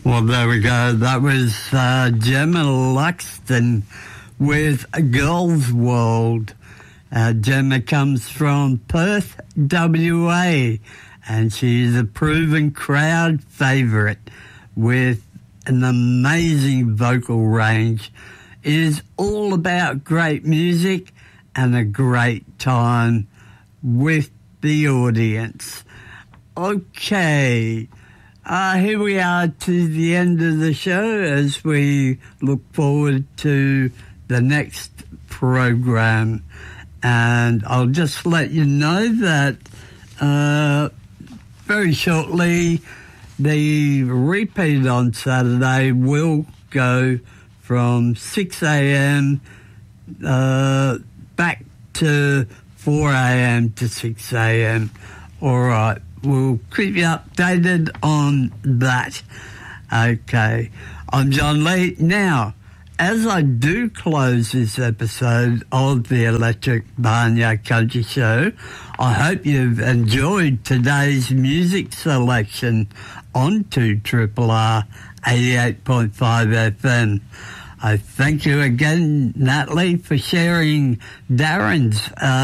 Well, there we go. That was Gemma Luxton with Girls World. Gemma comes from Perth, WA, and she's a proven crowd favourite with an amazing vocal range. It is all about great music and a great time with the audience. Okay. Here we are to the end of the show as we look forward to the next program. And I'll just let you know that very shortly the repeat on Saturday will go from 6 a.m. Back to 4 a.m. to 6 a.m. All right. We'll keep you updated on that. Okay. I'm John Lee. Now, as I do close this episode of the Electric Barnyard Country Show, I hope you've enjoyed today's music selection on 2RRR 88.5 FM. I thank you again, Natalie, for sharing Darren's